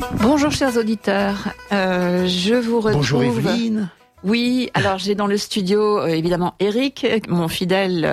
Bonjour chers auditeurs, je vous retrouve... Bonjour Evelyne. Oui, alors j'ai dans le studio évidemment Eric, mon fidèle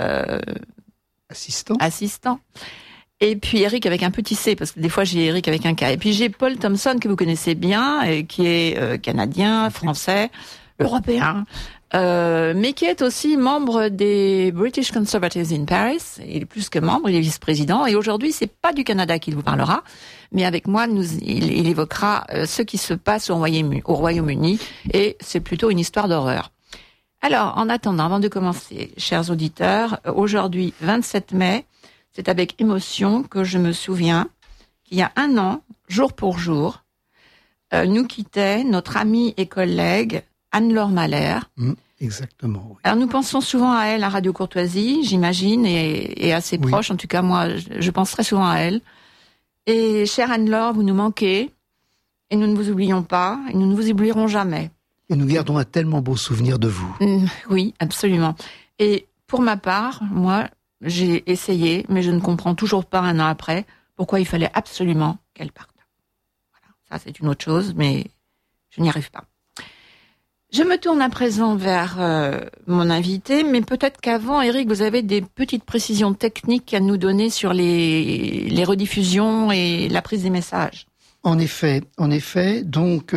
assistant. Et puis Eric avec un petit C, parce que des fois j'ai Eric avec un K. Et puis j'ai Paul Thompson que vous connaissez bien, et qui est canadien, français, européen, mais qui est aussi membre des British Conservatives in Paris. Il est plus que membre, il est vice-président. Et aujourd'hui, c'est pas du Canada qu'il vous parlera, mais avec moi, il évoquera ce qui se passe au Royaume-Uni, et c'est plutôt une histoire d'horreur. Alors, en attendant, avant de commencer, chers auditeurs, aujourd'hui, 27 mai, c'est avec émotion que je me souviens qu'il y a un an, jour pour jour, nous quittait notre amie et collègue Anne-Laure Mahler. Exactement. Oui. Alors nous pensons souvent à elle à Radio Courtoisie, j'imagine, et à ses proches. En tout cas, moi, je pense très souvent à elle. Et chère Anne-Laure, vous nous manquez, et nous ne vous oublions pas, et nous ne vous oublierons jamais. Et nous gardons un tellement beau souvenir de vous. Oui, absolument. Et pour ma part, moi, j'ai essayé, mais je ne comprends toujours pas un an après pourquoi il fallait absolument qu'elle parte. Voilà, ça c'est une autre chose, mais je n'y arrive pas. Je me tourne à présent vers mon invité, mais peut-être qu'avant, Eric, vous avez des petites précisions techniques à nous donner sur les rediffusions et la prise des messages. En effet. Donc,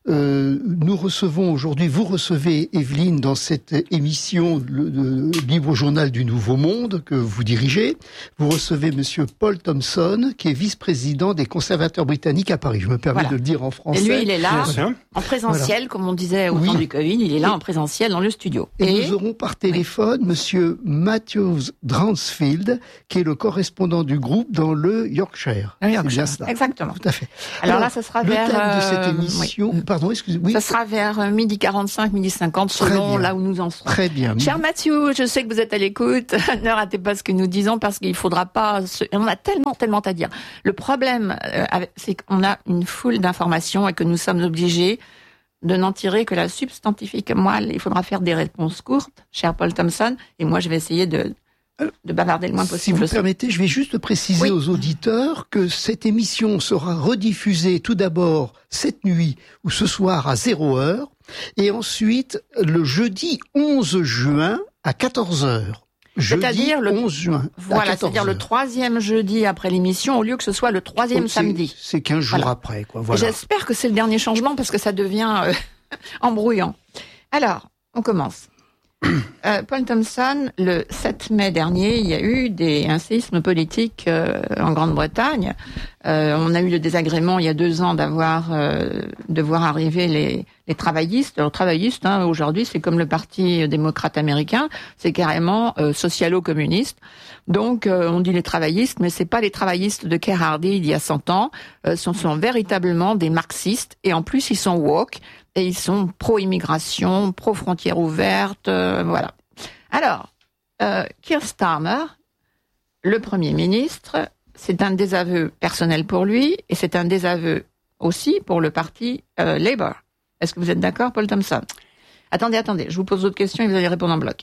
nous recevons aujourd'hui, vous recevez Evelyne dans cette émission, le Libre Journal du Nouveau Monde que vous dirigez. Vous recevez Monsieur Paul Thompson, qui est vice-président des conservateurs britanniques à Paris. Je me permets de le dire en français. Et lui, il est là, en présentiel, comme on disait au temps du Covid, il est là en présentiel dans le studio. Et nous aurons par téléphone Monsieur Matthews Dransfield, qui est le correspondant du groupe dans le Yorkshire. C'est bien cela. Exactement. Tout à fait. Alors là, ça sera le vers... thème de cette émission... Pardon, excusez-moi. Ça sera vers 12h45, 12h50, selon là où nous en serons. Très bien. Cher Mathieu, je sais que vous êtes à l'écoute. Ne ratez pas ce que nous disons, parce qu'il faudra pas... On a tellement à dire. Le problème, c'est qu'on a une foule d'informations et que nous sommes obligés de n'en tirer que la substantifique moelle. Il faudra faire des réponses courtes, cher Paul Thompson, et moi, je vais essayer de bavarder le moins possible. Si vous permettez, je vais juste préciser aux auditeurs que cette émission sera rediffusée tout d'abord cette nuit ou ce soir à 0h et ensuite le jeudi 11 juin à 14h. C'est-à-dire le 11 juin. Voilà, c'est-à-dire le troisième jeudi après l'émission au lieu que ce soit le troisième samedi. C'est 15 jours après, quoi. Voilà. J'espère que c'est le dernier changement parce que ça devient embrouillant. Alors, on commence. Paul Thompson, le 7 mai dernier, il y a eu un séisme politique en Grande-Bretagne. On a eu le désagrément il y a 2 ans de voir arriver les travaillistes. Alors travaillistes, aujourd'hui, c'est comme le Parti démocrate américain, c'est carrément socialo-communiste. Donc, on dit les travaillistes, mais c'est pas les travaillistes de Keir Hardie il y a 100 ans. Ce sont véritablement des marxistes, et en plus, ils sont woke. Et ils sont pro-immigration, pro-frontières ouvertes, voilà. Alors, Keir Starmer, le Premier ministre, c'est un désaveu personnel pour lui, et c'est un désaveu aussi pour le parti Labour. Est-ce que vous êtes d'accord, Paul Thompson? Attendez, je vous pose d'autres questions et vous allez répondre en bloc.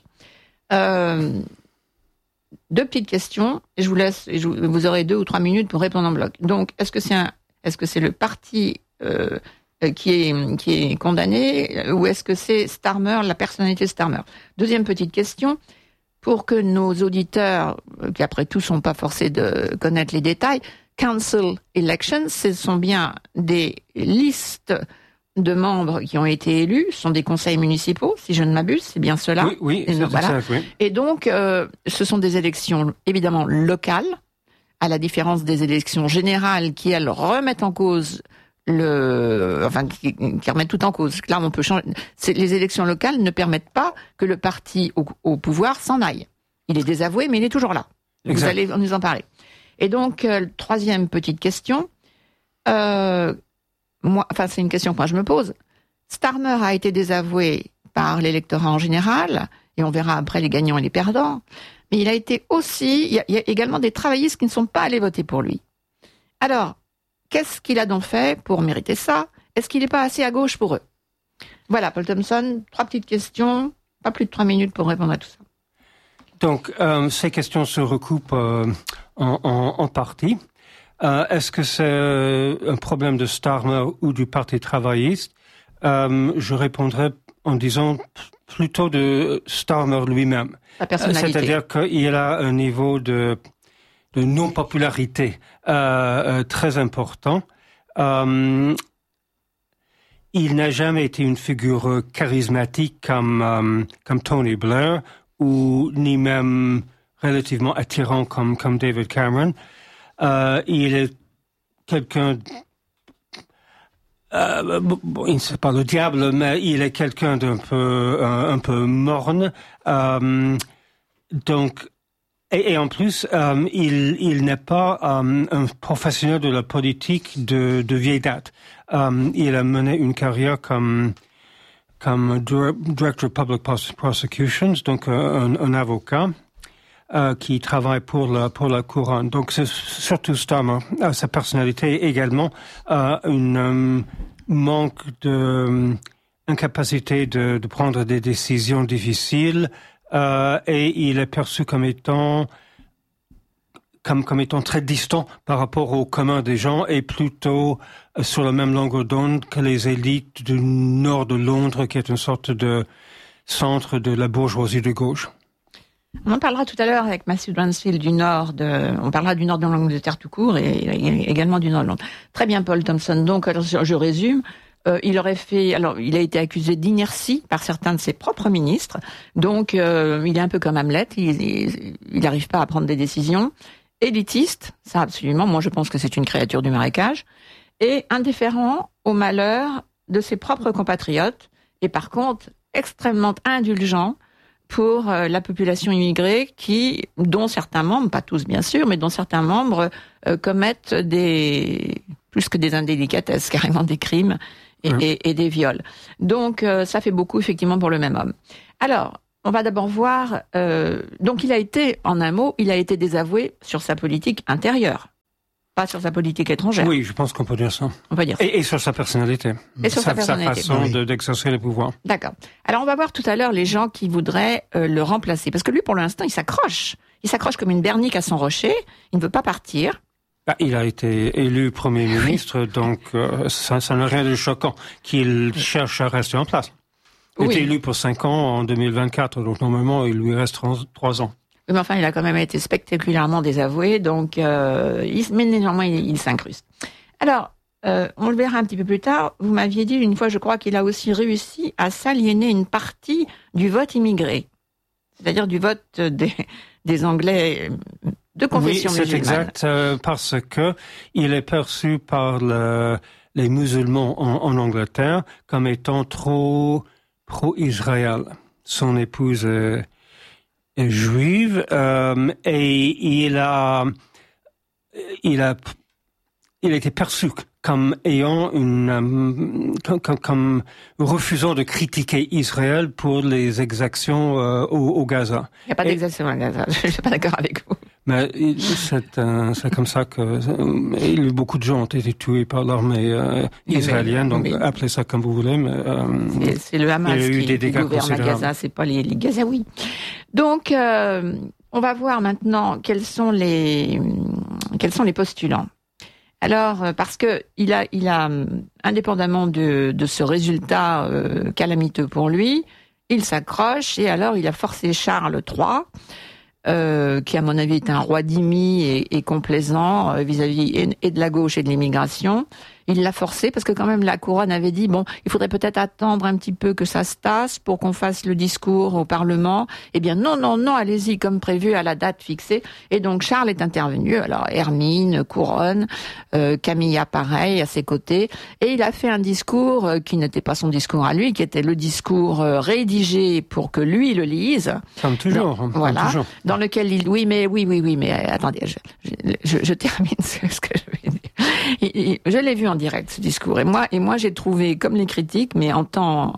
2 petites questions, et je vous laisse, vous aurez 2 ou 3 minutes pour répondre en bloc. Donc, est-ce que c'est le parti qui est condamné, ou est-ce que c'est Starmer, la personnalité Starmer? 2e petite question, pour que nos auditeurs, qui après tout sont pas forcés de connaître les détails, Council Elections, ce sont bien des listes de membres qui ont été élus, ce sont des conseils municipaux, si je ne m'abuse, c'est bien cela. Oui, c'est voilà. ça, oui. Et donc, ce sont des élections évidemment locales, à la différence des élections générales qui, elles, remettent en cause qui remettent tout en cause. Là, on peut changer. Les élections locales ne permettent pas que le parti au pouvoir s'en aille. Il est désavoué, mais il est toujours là. Exact. Vous allez nous en parler. Et donc, 3e petite question. C'est une question que moi je me pose. Starmer a été désavoué par l'électorat en général, et on verra après les gagnants et les perdants. Mais il y a également des travaillistes qui ne sont pas allés voter pour lui. Alors, qu'est-ce qu'il a donc fait pour mériter ça? Est-ce qu'il n'est pas assez à gauche pour eux? Voilà, Paul Thompson, 3 petites questions, pas plus de 3 minutes pour répondre à tout ça. Donc, ces questions se recoupent en parties. Est-ce que c'est un problème de Starmer ou du Parti travailliste? Je répondrais en disant plutôt de Starmer lui-même. Sa personnalité. C'est-à-dire qu'il a un niveau de non-popularité très important. Il n'a jamais été une figure charismatique comme Tony Blair ou ni même relativement attirant comme David Cameron. Il est quelqu'un, c'est pas le diable, mais il est quelqu'un d'un peu un peu morne. Donc et en plus, il n'est pas un professionnel de la politique de vieille date. Il a mené une carrière comme Director of Public Prosecutions, donc un avocat qui travaille pour la couronne. Donc c'est surtout Starmer, sa personnalité également, une manque de incapacité de prendre des décisions difficiles. Et il est perçu comme étant très distant par rapport au commun des gens et plutôt sur la même longueur d'onde que les élites du nord de Londres, qui est une sorte de centre de la bourgeoisie de gauche. On en parlera tout à l'heure avec Matthew Bransfield on parlera du nord de l'Angleterre tout court et également du nord de Londres. Très bien, Paul Thompson. Donc, alors, je résume. Il a été accusé d'inertie par certains de ses propres ministres. Donc, il est un peu comme Hamlet. Il n'arrive pas à prendre des décisions. Élitiste, ça absolument. Moi, je pense que c'est une créature du marécage. Et indifférent au malheur de ses propres compatriotes. Et par contre, extrêmement indulgent pour la population immigrée dont certains membres, pas tous bien sûr, mais dont certains membres commettent plus que des indélicatesses, carrément des crimes. Et des viols. Donc, ça fait beaucoup, effectivement, pour le même homme. Alors, on va d'abord voir... donc, il a été désavoué sur sa politique intérieure, pas sur sa politique étrangère. Oui, je pense qu'on peut dire ça. On peut dire ça. Et sur sa personnalité. Et sur sa personnalité. Sa façon d'exercer le pouvoir. D'accord. Alors, on va voir tout à l'heure les gens qui voudraient le remplacer. Parce que lui, pour l'instant, il s'accroche. Il s'accroche comme une bernique à son rocher. Il ne veut pas partir. Il a été élu Premier ministre, donc ça n'a rien de choquant qu'il cherche à rester en place. Il a été élu pour 5 ans en 2024, donc normalement il lui reste 3 ans. Oui, mais enfin, il a quand même été spectaculairement désavoué, donc mais néanmoins il s'incruste. Alors, on le verra un petit peu plus tard, vous m'aviez dit une fois, je crois, qu'il a aussi réussi à s'aliéner une partie du vote immigré, c'est-à-dire du vote des Anglais de confession musulmane. Oui, c'est exact, parce que il est perçu par les musulmans en Angleterre comme étant trop pro-Israël. Son épouse est juive et il a été perçu comme ayant comme refusant de critiquer Israël pour les exactions au Gaza. Il n'y a pas d'exactions à Gaza, je ne suis pas d'accord avec vous. Mais c'est comme ça que beaucoup de gens ont été tués par l'armée israélienne, donc appelez ça comme vous voulez. Mais c'est le Hamas qui gouverne à Gaza, c'est pas les Gazaouis. Donc, on va voir maintenant quels sont les postulants. Alors, parce que il a indépendamment de ce résultat calamiteux pour lui, il s'accroche et alors il a forcé Charles III, qui à mon avis est un roi d'Imi et complaisant vis-à-vis et de la gauche et de l'immigration. Il l'a forcé parce que quand même la couronne avait dit bon, il faudrait peut-être attendre un petit peu que ça se tasse pour qu'on fasse le discours au Parlement. Eh bien non, allez-y comme prévu à la date fixée. Et donc Charles est intervenu. Alors Hermine, couronne, Camilla pareil à ses côtés. Et il a fait un discours qui n'était pas son discours à lui, qui était le discours rédigé pour que lui le lise. Comme toujours. Voilà. Comme toujours. Dans lequel oui, mais attendez, je termine ce que je vais dire. Je l'ai vu en direct ce discours et moi j'ai trouvé comme les critiques, mais en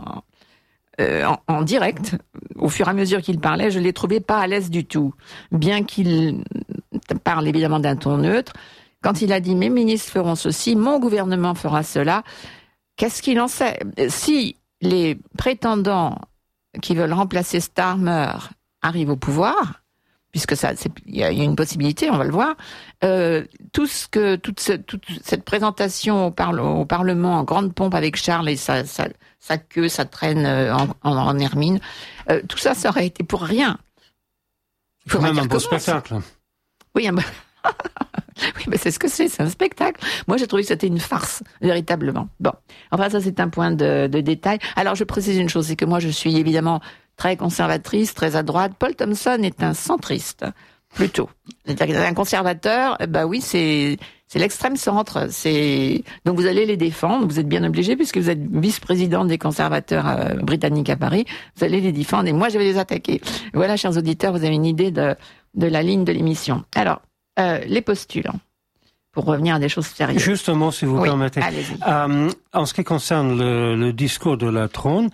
direct, au fur et à mesure qu'il parlait, je l'ai trouvé pas à l'aise du tout, bien qu'il parle évidemment d'un ton neutre. Quand il a dit mes ministres feront ceci, mon gouvernement fera cela, qu'est-ce qu'il en sait? Si les prétendants qui veulent remplacer Starmer arrivent au pouvoir, puisque il y a une possibilité, on va le voir. Toute cette présentation au Parlement en grande pompe avec Charles et sa queue, sa traîne en hermine, tout ça aurait été pour rien. Il faut même un beau spectacle. Oui, oui, mais c'est ce que c'est un spectacle. Moi, j'ai trouvé que c'était une farce, véritablement. Bon, enfin, ça, c'est un point de détail. Alors, je précise une chose, c'est que moi, je suis évidemment très conservatrice, très à droite. Paul Thompson est un centriste, plutôt. C'est-à-dire un conservateur, oui, c'est l'extrême centre. Donc, vous allez les défendre, vous êtes bien obligé, puisque vous êtes vice-président des conservateurs britanniques à Paris, vous allez les défendre, et moi, je vais les attaquer. Voilà, chers auditeurs, vous avez une idée de la ligne de l'émission. Alors, les postulants, pour revenir à des choses sérieuses. Justement, si vous permettez. Allez-y. En ce qui concerne le discours de la trône,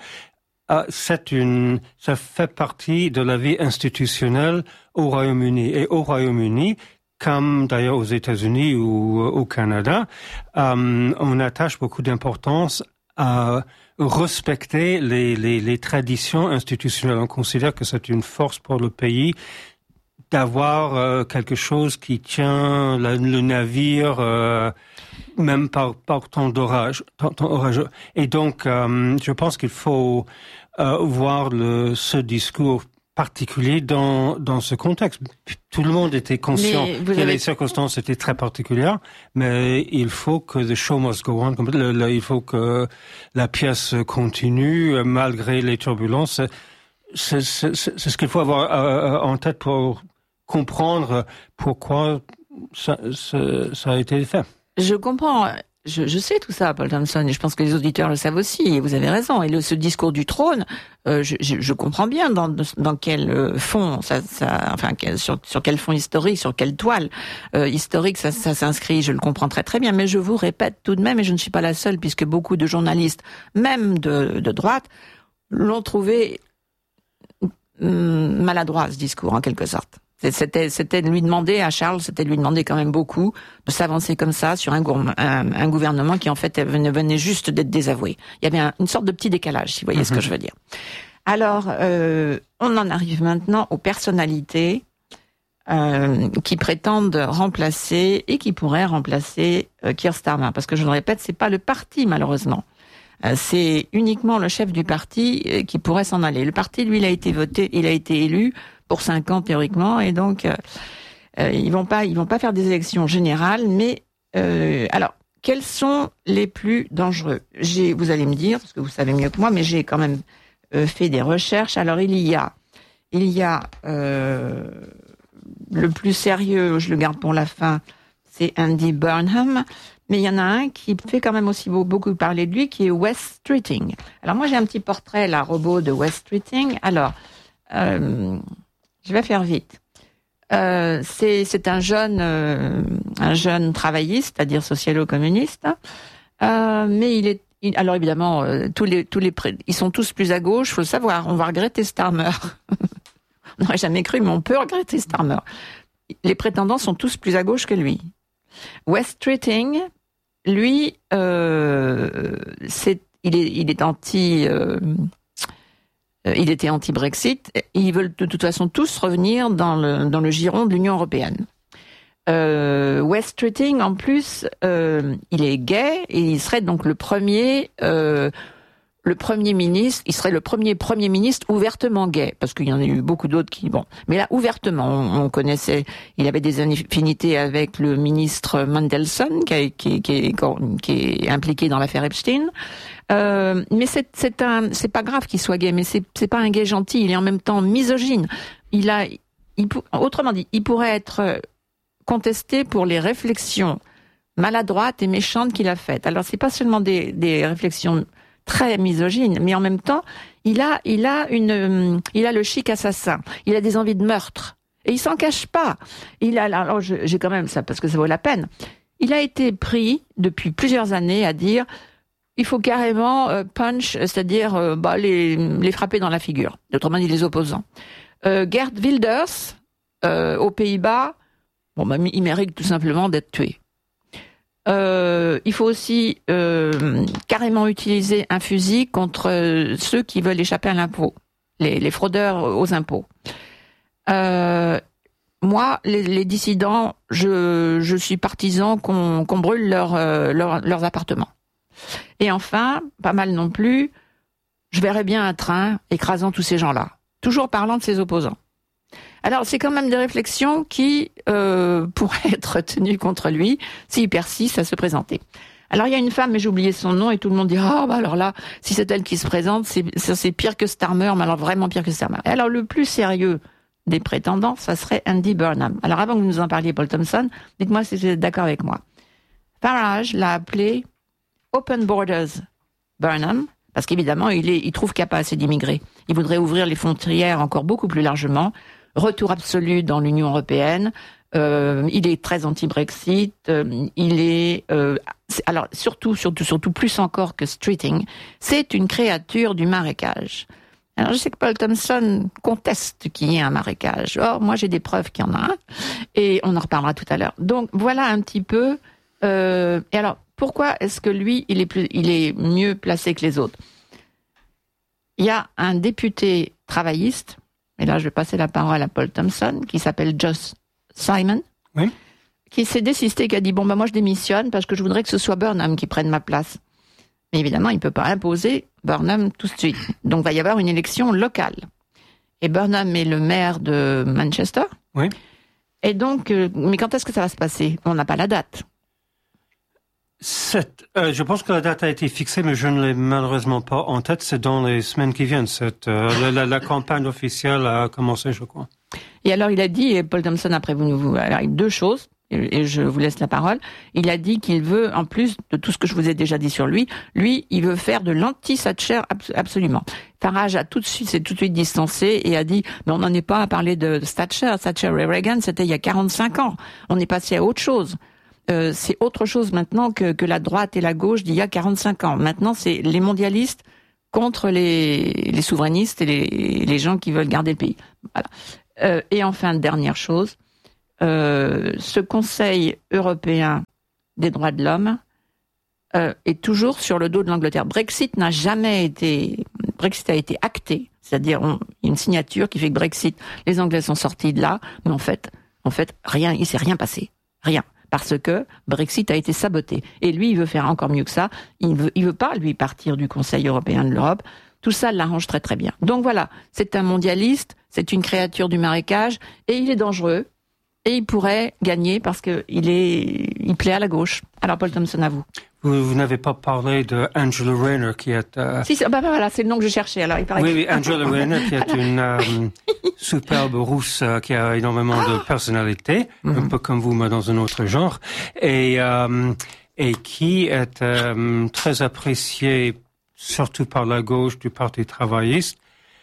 ça fait partie de la vie institutionnelle au Royaume-Uni. Et au Royaume-Uni, comme d'ailleurs aux États-Unis ou au Canada, on attache beaucoup d'importance à respecter les traditions institutionnelles. On considère que c'est une force pour le pays d'avoir quelque chose qui tient le navire même par temps d'orage. Et donc, je pense qu'il faut voir ce discours particulier dans ce contexte. Tout le monde était conscient que les circonstances étaient très particulières, mais il faut que the show must go on. Il faut que la pièce continue malgré les turbulences. C'est ce qu'il faut avoir en tête pour comprendre pourquoi ça a été fait. Je comprends. Je sais tout ça, Paul Thompson, et je pense que les auditeurs le savent aussi, et vous avez raison. Et ce discours du trône, je comprends bien dans quel fond, sur quel fond historique, sur quelle toile historique ça s'inscrit, je le comprends très très bien. Mais je vous répète tout de même, et je ne suis pas la seule, puisque beaucoup de journalistes, même de droite, l'ont trouvé maladroit, ce discours, en quelque sorte. C'était de lui demander à Charles, c'était de lui demander quand même beaucoup de s'avancer comme ça sur un gouvernement qui en fait venait juste d'être désavoué. Il y avait une sorte de petit décalage, si vous voyez ce que je veux dire. Alors, on en arrive maintenant aux personnalités qui prétendent remplacer et qui pourraient remplacer Keir Starmer, parce que je le répète, c'est pas le parti malheureusement. C'est uniquement le chef du parti qui pourrait s'en aller. Le parti, lui, il a été élu pour 5 ans théoriquement, et donc ils vont pas faire des élections générales. Mais alors, quels sont les plus dangereux ? Vous allez me dire, parce que vous savez mieux que moi, mais j'ai quand même fait des recherches. Alors il y a le plus sérieux, je le garde pour la fin, c'est Andy Burnham. Mais il y en a un qui fait quand même aussi beaucoup parler de lui, qui est Wes Streeting. Alors moi j'ai un petit portrait là, robot de Wes Streeting. Alors je vais faire vite. C'est un jeune travailliste, c'est-à-dire socialo-communiste. Mais alors évidemment, ils sont tous plus à gauche, faut le savoir. On va regretter Starmer. On n'aurait jamais cru, mais on peut regretter Starmer. Les prétendants sont tous plus à gauche que lui. Wes Streeting, lui, il était anti-Brexit. Ils veulent de toute façon tous revenir dans le giron de l'Union européenne. Wes Streeting, en plus, il est gay et il serait donc le premier ministre. Il serait le premier ministre ouvertement gay, parce qu'il y en a eu beaucoup d'autres qui mais là ouvertement, on connaissait. Il avait des affinités avec le ministre Mandelson, qui est impliqué dans l'affaire Epstein. Mais c'est pas grave qu'il soit gay, mais c'est pas un gay gentil. Il est en même temps misogyne. Autrement dit, il pourrait être contesté pour les réflexions maladroites et méchantes qu'il a faites. Alors c'est pas seulement des réflexions très misogynes, mais en même temps, il a le chic assassin. Il a des envies de meurtre. Et il s'en cache pas. Alors j'ai quand même ça, parce que ça vaut la peine. Il a été pris, depuis plusieurs années, à dire, il faut carrément punch, c'est-à-dire les frapper dans la figure. Autrement dit, les opposants. Geert Wilders, aux Pays-Bas, il mérite tout simplement d'être tué. Il faut aussi carrément utiliser un fusil contre ceux qui veulent échapper à l'impôt, les fraudeurs aux impôts. moi, les dissidents, je suis partisan qu'on brûle leurs appartements. Et enfin, pas mal non plus, je verrais bien un train écrasant tous ces gens-là, toujours parlant de ses opposants. Alors, c'est quand même des réflexions qui pourraient être tenues contre lui s'il persiste à se présenter. Alors, il y a une femme, mais j'ai oublié son nom, et tout le monde dit « Ah, bah alors là, si c'est elle qui se présente, c'est pire que Starmer, mais alors vraiment pire que Starmer. » Et alors, le plus sérieux des prétendants, ça serait Andy Burnham. Alors, avant que vous nous en parliez, Paul Thompson, dites-moi si vous êtes d'accord avec moi. Farage l'a appelé Open Borders Burnham, parce qu'évidemment, il trouve qu'il n'y a pas assez d'immigrés. Il voudrait ouvrir les frontières encore beaucoup plus largement. Retour absolu dans l'Union européenne. Il est très anti-Brexit. Il est alors surtout plus encore que Streeting, c'est une créature du marécage. Alors je sais que Paul Thompson conteste qu'il y ait un marécage. Or moi j'ai des preuves qu'il y en a un, et on en reparlera tout à l'heure. Donc voilà un petit peu. Et alors pourquoi est-ce que lui il est mieux placé que les autres? Il y a un député travailliste, et là je vais passer la parole à Paul Thompson, qui s'appelle Josh Simon, oui, qui s'est désisté, qui a dit « Bon, moi je démissionne parce que je voudrais que ce soit Burnham qui prenne ma place. » Mais évidemment, il ne peut pas imposer Burnham tout de suite. Donc il va y avoir une élection locale. Et Burnham est le maire de Manchester. Oui. Et donc, mais quand est-ce que ça va se passer? On n'a pas la date. Je pense que la date a été fixée, mais je ne l'ai malheureusement pas en tête. C'est dans les semaines qui viennent. La campagne officielle a commencé, je crois. Et alors, il a dit, et Paul Thompson, après vous alors, deux choses, et je vous laisse la parole. Il a dit qu'il veut, en plus de tout ce que je vous ai déjà dit sur lui, il veut faire de l'anti-Thatcher absolument. Farage s'est tout de suite distancé et a dit, mais on n'en est pas à parler de Thatcher. Thatcher et Reagan, c'était il y a 45 ans. On est passé à autre chose. C'est autre chose maintenant que la droite et la gauche d'il y a 45 ans. Maintenant, c'est les mondialistes contre les souverainistes et les gens qui veulent garder le pays. Voilà. Et enfin, dernière chose, ce Conseil européen des droits de l'homme est toujours sur le dos de l'Angleterre. Brexit a été acté, c'est-à-dire une signature qui fait que Brexit, les Anglais sont sortis de là, mais en fait, rien, il s'est rien passé, rien. Parce que Brexit a été saboté. Et lui, il veut faire encore mieux que ça. Il veut pas, lui, partir du Conseil européen de l'Europe. Tout ça l'arrange très très bien. Donc voilà, c'est un mondialiste, c'est une créature du marécage, et il est dangereux, et il pourrait gagner parce que il plaît à la gauche. Alors Paul Thompson, à vous. Vous n'avez pas parlé de Angela Rayner qui est... Si, voilà, c'est le nom que je cherchais. Alors, il paraît oui, Angela Rayner qui est une superbe rousse qui a énormément de personnalité, un peu comme vous, mais dans un autre genre, et qui est très appréciée surtout par la gauche du Parti travailliste.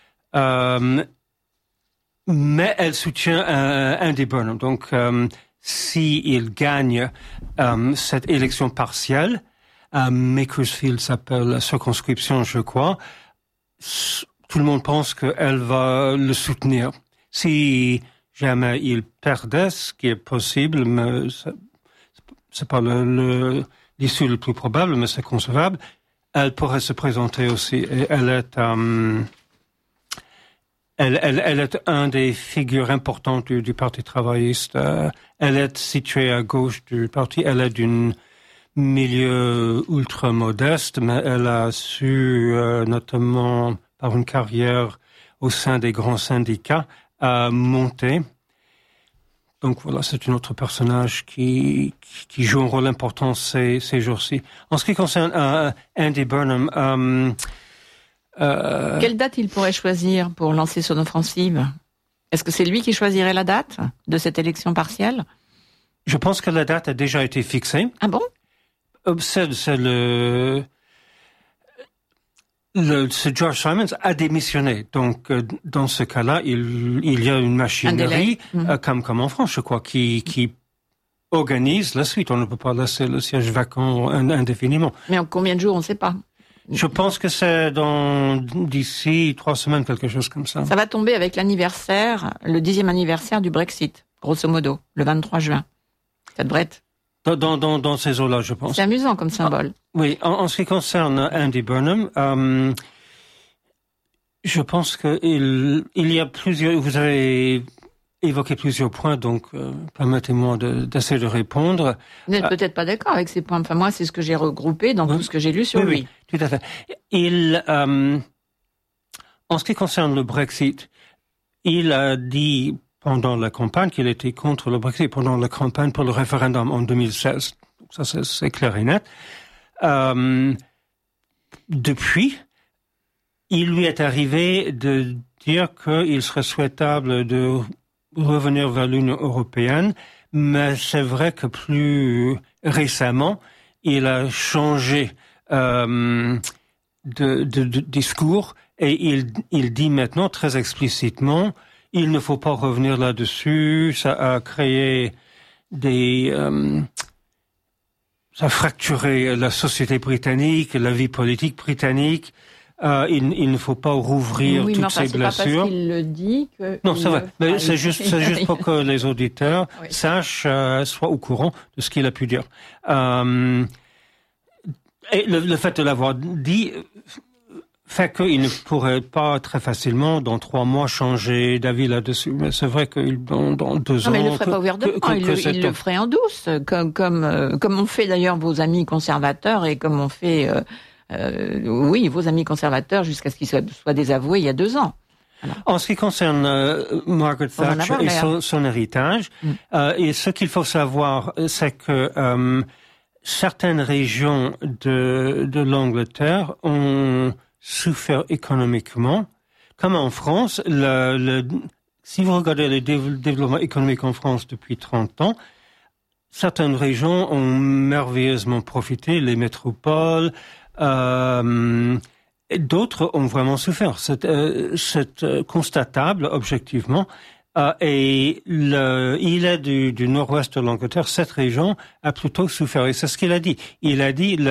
Mais elle soutient Andy Burnham. Donc, s'il gagne cette élection partielle, Makersfield s'appelle la circonscription, je crois, tout le monde pense qu'elle va le soutenir. Si jamais il perdait, ce qui est possible, mais c'est pas l'issue le plus probable, mais c'est concevable, elle pourrait se présenter aussi. Et elle est un des figures importantes du Parti travailliste. Elle est située à gauche du parti. Elle est d'une milieu ultra modeste, mais elle a su, notamment par une carrière au sein des grands syndicats, monter. Donc voilà, c'est un autre personnage qui joue un rôle important ces jours-ci. En ce qui concerne Andy Burnham, quelle date il pourrait choisir pour lancer son offensive? Est-ce que c'est lui qui choisirait la date de cette élection partielle? Je pense que la date a déjà été fixée. Ah bon? C'est George Simons a démissionné. Donc, dans ce cas-là, il y a une machinerie, comme en France, je crois, qui organise la suite. On ne peut pas laisser le siège vacant indéfiniment. Mais en combien de jours, on ne sait pas. Je pense que c'est d'ici 3 semaines, quelque chose comme ça. Ça va tomber avec l'anniversaire, le 10e anniversaire du Brexit, grosso modo, le 23 juin. Ça devrait être... Dans ces eaux-là, je pense. C'est amusant comme symbole. Oui, en ce qui concerne Andy Burnham, je pense qu'il y a plusieurs... Vous avez évoqué plusieurs points, donc permettez-moi d'essayer de répondre. Vous n'êtes peut-être pas d'accord avec ces points. Enfin, moi, c'est ce que j'ai regroupé dans tout ce que j'ai lu sur lui. Oui, tout à fait. En ce qui concerne le Brexit, il a dit pendant la campagne qu'il était contre le Brexit, pendant la campagne pour le référendum en 2016. Ça, c'est clair et net. Depuis, il lui est arrivé de dire qu'il serait souhaitable de revenir vers l'Union européenne, mais c'est vrai que plus récemment, il a changé de discours et il dit maintenant très explicitement il ne faut pas revenir là-dessus, ça a créé ça a fracturé la société britannique, la vie politique britannique. Il ne faut pas rouvrir toutes ces blessures. C'est pas parce qu'il le dit que... Non, c'est vrai. Mais c'est juste pour que les auditeurs sachent, soient au courant de ce qu'il a pu dire. Et le fait de l'avoir dit fait qu'il ne pourrait pas très facilement, dans 3 mois, changer d'avis là-dessus. Mais c'est vrai que dans 2 ans... mais il le ferait pas ouvertement, il le ferait en douce, comme ont fait d'ailleurs vos amis conservateurs et comme ont fait... vos amis conservateurs jusqu'à ce qu'ils soient désavoués il y a 2 ans. Alors. En ce qui concerne Margaret Thatcher et son héritage, et ce qu'il faut savoir, c'est que certaines régions de l'Angleterre ont souffert économiquement. Comme en France, si vous regardez le développement économique en France depuis 30 ans, certaines régions ont merveilleusement profité, les métropoles, d'autres ont vraiment souffert. C'est constatable objectivement. Et il est du nord-ouest de l'Angleterre. Cette région a plutôt souffert. Et c'est ce qu'il a dit. Il a dit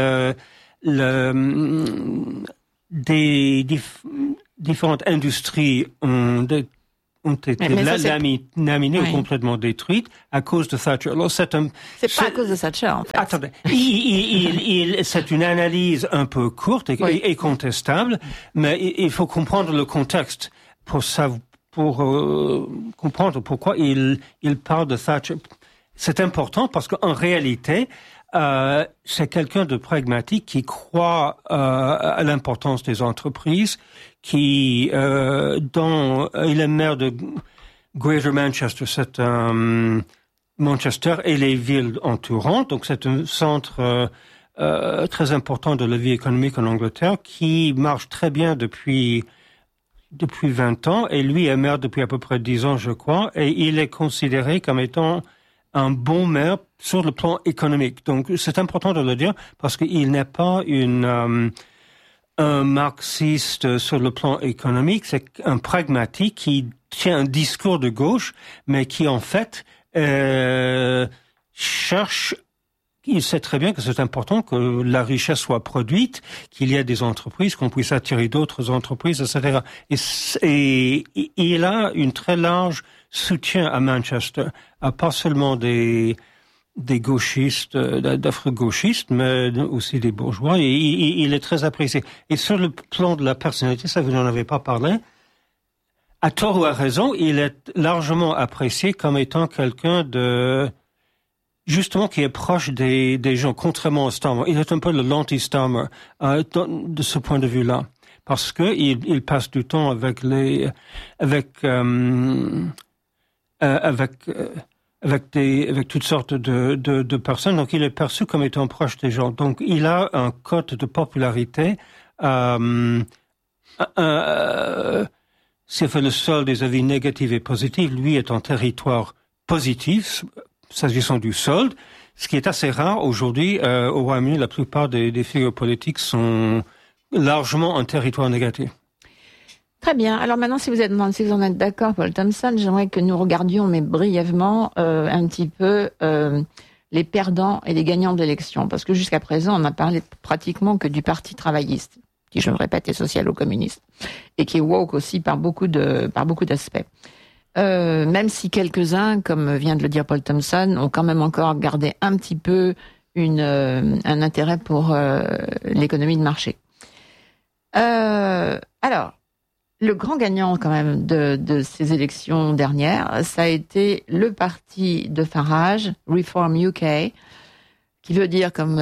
des différentes industries ont été laminées ou complètement détruites à cause de Thatcher. Alors c'est pas à cause de Thatcher, en fait. Attendez. C'est une analyse un peu courte et contestable, mais il faut comprendre le contexte pour comprendre pourquoi il parle de Thatcher. C'est important parce qu'en réalité, c'est quelqu'un de pragmatique qui croit à l'importance des entreprises, il est maire de Greater Manchester, c'est Manchester et les villes entourantes, donc c'est un centre très important de la vie économique en Angleterre qui marche très bien depuis 20 ans, et lui est maire depuis à peu près 10 ans, je crois, et il est considéré comme étant un bon maire sur le plan économique. Donc, c'est important de le dire parce qu'il n'est pas un marxiste sur le plan économique, c'est un pragmatique qui tient un discours de gauche, mais qui en fait cherche. Il sait très bien que c'est important que la richesse soit produite, qu'il y ait des entreprises, qu'on puisse attirer d'autres entreprises, etc. Et il a une très large soutien à Manchester, pas seulement des gauchistes, d'afro-gauchistes, mais aussi des bourgeois. Et il est très apprécié. Et sur le plan de la personnalité, ça vous n'en avez pas parlé, à tort ou à raison, il est largement apprécié comme étant quelqu'un justement qui est proche des gens, contrairement à Starmer. Il est un peu l'anti-Starmer de ce point de vue-là, parce que il passe du temps avec toutes sortes de personnes, donc il est perçu comme étant proche des gens. Donc il a un code de popularité. S'il fait le seul des avis négatifs et positifs, lui est en territoire positif, s'agissant du solde, ce qui est assez rare aujourd'hui au Royaume-Uni. La plupart des figures politiques sont largement en territoire négatif. Très bien. Alors maintenant, si vous en êtes d'accord, Paul Thompson, j'aimerais que nous regardions, mais brièvement, un petit peu les perdants et les gagnants de l'élection, parce que jusqu'à présent, on n'a parlé pratiquement que du Parti travailliste, qui, je le répète, est social-communiste, et qui est woke aussi par beaucoup d'aspects. Même si quelques-uns, comme vient de le dire Paul Thompson, ont quand même encore gardé un petit peu un intérêt pour l'économie de marché. Alors, le grand gagnant quand même de ces élections dernières, ça a été le parti de Farage, Reform UK, qui veut dire comme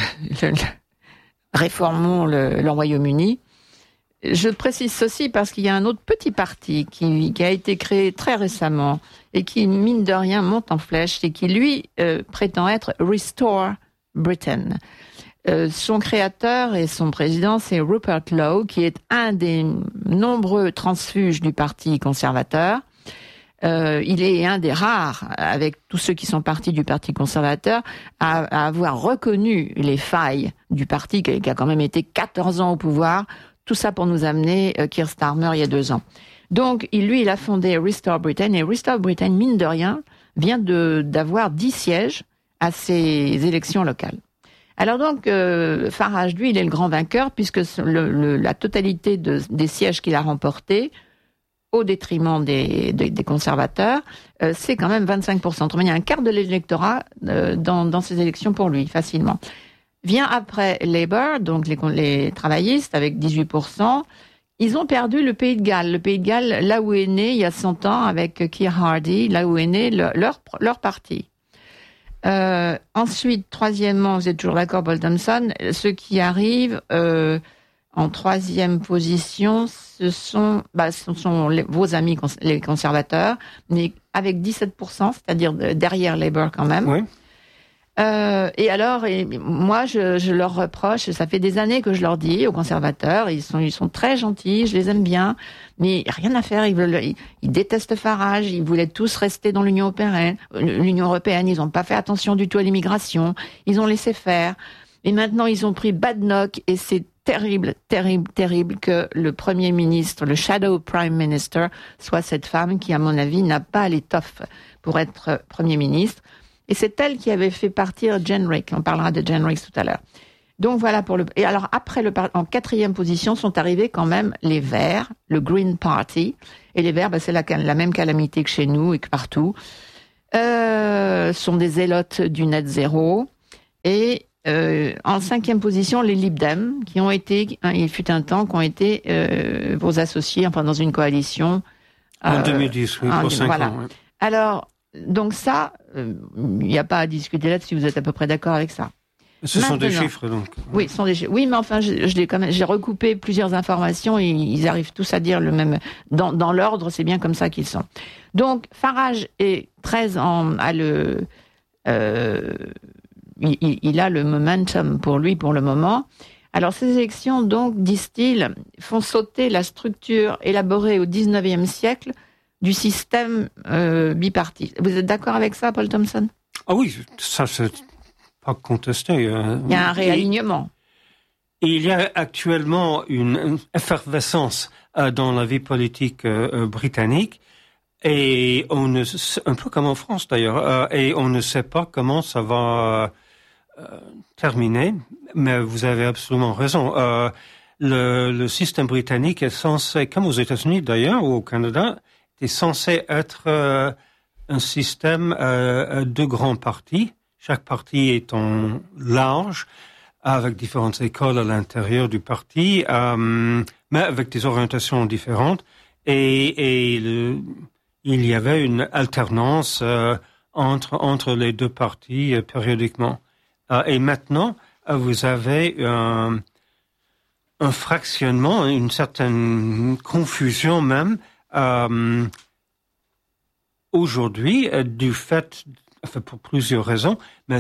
réformons le Royaume-Uni. Je précise ceci parce qu'il y a un autre petit parti qui a été créé très récemment et qui, mine de rien, monte en flèche et qui, lui, prétend être Restore Britain. Son créateur et son président, c'est Rupert Lowe, qui est un des nombreux transfuges du Parti conservateur. Il est un des rares, avec tous ceux qui sont partis du Parti conservateur, à avoir reconnu les failles du parti qui a quand même été 14 ans au pouvoir. Tout ça pour nous amener Keir Starmer il y a 2 ans. Donc, il a fondé Restore Britain, et Restore Britain, mine de rien, vient d'avoir 10 sièges à ces élections locales. Alors donc, Farage, lui, il est le grand vainqueur, puisque la totalité des sièges qu'il a remportés, au détriment des conservateurs, c'est quand même 25%. Autrement, il y a un quart de l'électorat dans ces élections pour lui, facilement. Vient après Labour, donc les travaillistes, avec 18%. Ils ont perdu le Pays de Galles. Le Pays de Galles, là où est né, il y a 100 ans, avec Keir Hardie, là où est né leur parti. Ensuite, troisièmement, vous êtes toujours d'accord, Paul Thompson, ceux qui arrivent en troisième position, ce sont vos amis, les conservateurs, mais avec 17%, c'est-à-dire derrière Labour quand même. Oui. Et alors, moi, je leur reproche, ça fait des années que je leur dis aux conservateurs, ils sont très gentils, je les aime bien, mais rien à faire, ils détestent Farage, ils voulaient tous rester dans l'Union européenne, ils n'ont pas fait attention du tout à l'immigration, ils ont laissé faire, et maintenant ils ont pris Badenoch, et c'est terrible, terrible, terrible que le Premier ministre, le Shadow Prime Minister, soit cette femme qui, à mon avis, n'a pas l'étoffe pour être Premier ministre. Et c'est elle qui avait fait partir Jenrick. On parlera de Jenrick tout à l'heure. Donc voilà pour et alors après en quatrième position sont arrivés quand même les Verts, le Green Party. Et les Verts, c'est la même calamité que chez nous et que partout. Sont des zélotes du net zéro. Et en cinquième position, les Lib Dem, qui ont été, il fut un temps, qui ont été vos associés, enfin dans une coalition. En 2010, oui, pour 5 voilà. ans. Oui. Alors, donc ça, il n'y a pas à discuter là-dessus, vous êtes à peu près d'accord avec ça. Ce sont des chiffres, donc. Oui, ce sont des chiffres. Oui, mais enfin, j'ai recoupé plusieurs informations et ils arrivent tous à dire le même. Dans l'ordre, c'est bien comme ça qu'ils sont. Donc, Farage est très il a le momentum pour lui pour le moment. Alors, ces élections, donc, disent-ils, font sauter la structure élaborée au 19e siècle du système bipartite. Vous êtes d'accord avec ça, Paul Thompson? Ah oui, ça c'est pas contesté. Il y a un réalignement. Il y a actuellement une effervescence dans la vie politique britannique et un peu comme en France d'ailleurs, et on ne sait pas comment ça va terminer. Mais vous avez absolument raison. Le système britannique est censé, comme aux États-Unis d'ailleurs ou au Canada, est censé être un système de grands partis, chaque parti étant large, avec différentes écoles à l'intérieur du parti, mais avec des orientations différentes. Et il y avait une alternance entre les deux partis périodiquement. Et maintenant, vous avez un fractionnement, une certaine confusion même, aujourd'hui, du fait, pour plusieurs raisons, mais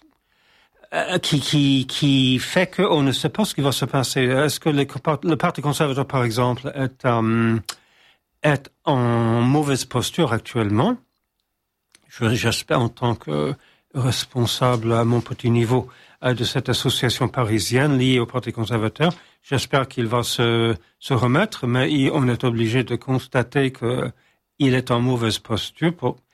qui fait qu'on ne sait pas ce qui va se passer. Est-ce que le Parti conservateur, par exemple, est en mauvaise posture actuellement? J'espère, en tant que responsable à mon petit niveau de cette association parisienne liée au Parti conservateur, j'espère qu'il va se remettre, mais on est obligé de constater qu'il est en mauvaise posture.